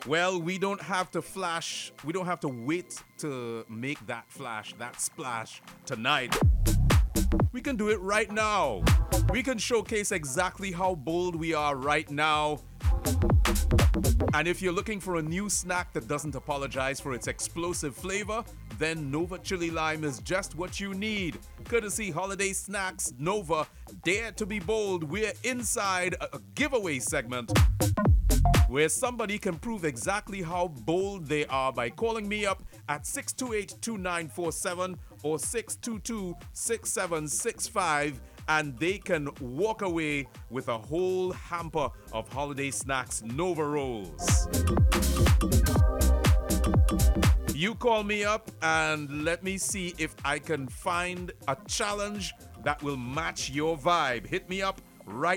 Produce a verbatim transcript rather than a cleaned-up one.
Well, we don't have to flash, we don't have to wait to make that flash, that splash tonight. We can do it right now. We can showcase exactly how bold we are right now. And if you're looking for a new snack that doesn't apologize for its explosive flavor, then Nova Chili Lime is just what you need. Courtesy Holiday Snacks Nova, dare to be bold. We're inside a, a giveaway segment where somebody can prove exactly how bold they are by calling me up at six two eight, two nine four seven or six two two, six seven six five, and they can walk away with a whole hamper of Holiday Snacks Nova Rolls. You call me up and let me see if I can find a challenge that will match your vibe. Hit me up right